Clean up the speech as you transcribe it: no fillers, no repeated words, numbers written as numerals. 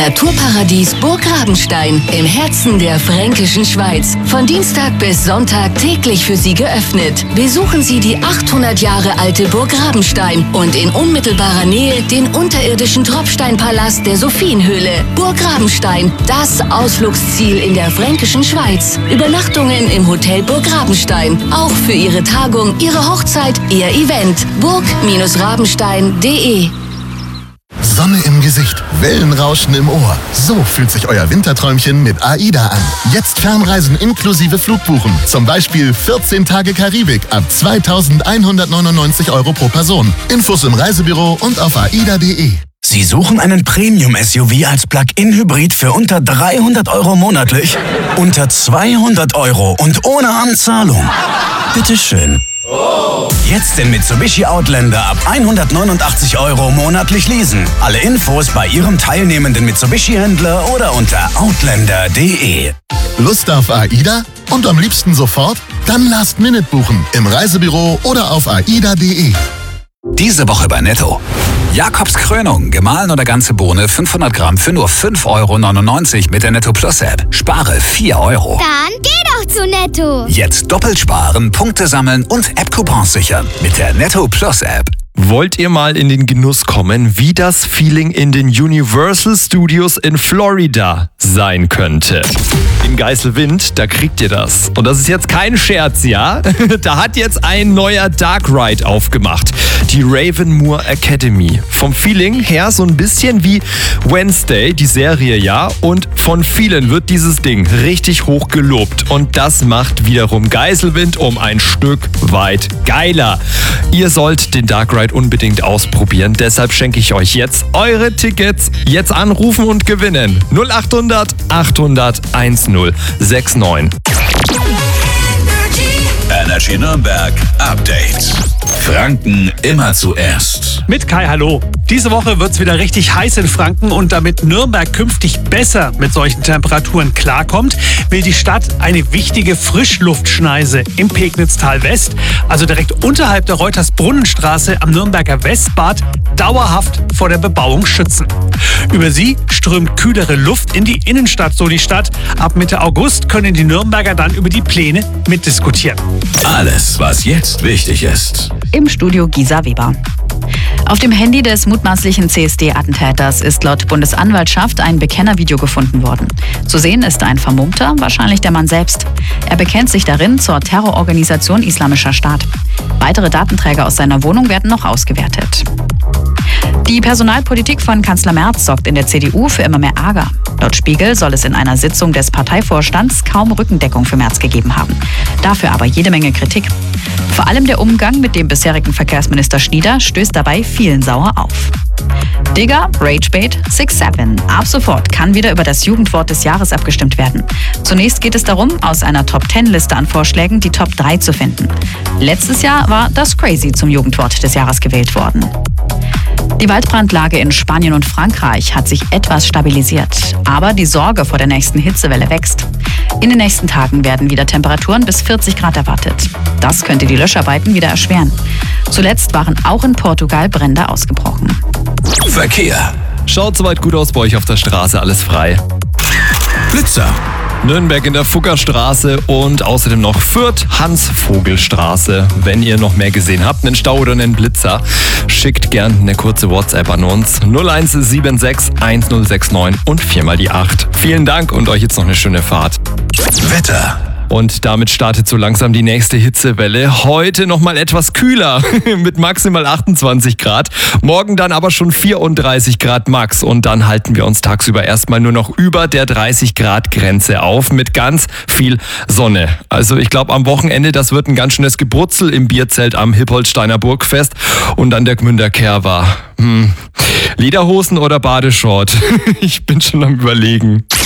Naturparadies Burg Rabenstein im Herzen der fränkischen Schweiz. Von Dienstag bis Sonntag täglich für Sie geöffnet. Besuchen Sie die 800 Jahre alte Burg Rabenstein und in unmittelbarer Nähe den unterirdischen Tropfsteinpalast der Sophienhöhle. Burg Rabenstein, das Ausflugsziel in der fränkischen Schweiz. Übernachtungen im Hotel Burg Rabenstein. Auch für Ihre Tagung, Ihre Hochzeit, Ihr Event. burg-rabenstein.de. Sonne im Gesicht, Wellenrauschen im Ohr. So fühlt sich euer Winterträumchen mit AIDA an. Jetzt Fernreisen inklusive Flugbuchen. Zum Beispiel 14 Tage Karibik ab 2.199 € pro Person. Infos im Reisebüro und auf aida.de. Sie suchen einen Premium-SUV als Plug-in-Hybrid für unter 300 € monatlich? Unter 200 € und ohne Anzahlung? Bitteschön. Jetzt den Mitsubishi Outlander ab 189 € monatlich leasen. Alle Infos bei Ihrem teilnehmenden Mitsubishi-Händler oder unter outlander.de. Lust auf AIDA? Und am liebsten sofort? Dann Last Minute buchen. Im Reisebüro oder auf aida.de. Diese Woche bei Netto. Jakobs Krönung, gemahlen oder ganze Bohne, 500 Gramm für nur 5,99 € mit der Netto Plus App. Spare 4 €. Dann geh doch zu Netto. Jetzt doppelt sparen, Punkte sammeln und App-Coupons sichern mit der Netto Plus App. Wollt ihr mal in den Genuss kommen, wie das Feeling in den Universal Studios in Florida sein könnte? In Geiselwind, da kriegt ihr das. Und das ist jetzt kein Scherz, ja? Da hat jetzt ein neuer Dark Ride aufgemacht. Die Ravenmoor Academy. Vom Feeling her so ein bisschen wie Wednesday, die Serie, ja? Und von vielen wird dieses Ding richtig hoch gelobt. Und das macht wiederum Geiselwind um ein Stück weit geiler. Ihr sollt den Dark Ride unbedingt ausprobieren. Deshalb schenke ich euch jetzt eure Tickets. Jetzt anrufen und gewinnen. 0800 800 1069. Energy Nürnberg Update. Franken immer zuerst. Mit Kai, hallo. Diese Woche wird's wieder richtig heiß in Franken und damit Nürnberg künftig besser mit solchen Temperaturen klarkommt, will die Stadt eine wichtige Frischluftschneise im Pegnitztal West, also direkt unterhalb der Reutersbrunnenstraße am Nürnberger Westbad, dauerhaft vor der Bebauung schützen. Über sie strömt kühlere Luft in die Innenstadt, so die Stadt. Ab Mitte August können die Nürnberger dann über die Pläne mitdiskutieren. Alles, was jetzt wichtig ist. Im Studio Gisa Weber. Auf dem Handy des mutmaßlichen CSD-Attentäters ist laut Bundesanwaltschaft ein Bekennervideo gefunden worden. Zu sehen ist ein Vermummter, wahrscheinlich der Mann selbst. Er bekennt sich darin zur Terrororganisation Islamischer Staat. Weitere Datenträger aus seiner Wohnung werden noch ausgewertet. Die Personalpolitik von Kanzler Merz sorgt in der CDU für immer mehr Ärger. Laut Spiegel soll es in einer Sitzung des Parteivorstands kaum Rückendeckung für Merz gegeben haben. Dafür aber jede Menge Kritik. Vor allem der Umgang mit dem bisherigen Verkehrsminister Schnieder stößt dabei vielen sauer auf. Digger, Ragebait, 6-7. Ab sofort kann wieder über das Jugendwort des Jahres abgestimmt werden. Zunächst geht es darum, aus einer Top-10-Liste an Vorschlägen die Top 3 zu finden. Letztes Jahr war das Crazy zum Jugendwort des Jahres gewählt worden. Die Waldbrandlage in Spanien und Frankreich hat sich etwas stabilisiert, aber die Sorge vor der nächsten Hitzewelle wächst. In den nächsten Tagen werden wieder Temperaturen bis 40 Grad erwartet. Das könnte die Löscharbeiten wieder erschweren. Zuletzt waren auch in Portugal Brände ausgebrochen. Verkehr. Schaut soweit gut aus bei euch auf der Straße, alles frei. Blitzer. Nürnberg in der Fuggerstraße und außerdem noch Fürth, Hans-Vogel-Straße. Wenn ihr noch mehr gesehen habt, einen Stau oder einen Blitzer, schickt gern eine kurze WhatsApp an uns. 0176 1069 und 4 mal die 8. Vielen Dank und euch jetzt noch eine schöne Fahrt. Wetter. Und damit startet so langsam die nächste Hitzewelle. Heute nochmal etwas kühler mit maximal 28 Grad. Morgen dann aber schon 34 Grad max. Und dann halten wir uns tagsüber erstmal nur noch über der 30 Grad Grenze auf mit ganz viel Sonne. Also ich glaube am Wochenende, das wird ein ganz schönes Gebrutzel im Bierzelt am Hippolsteiner Burgfest. Und an der Gmünder Kehr war Lederhosen oder Badeshort? Ich bin schon am Überlegen.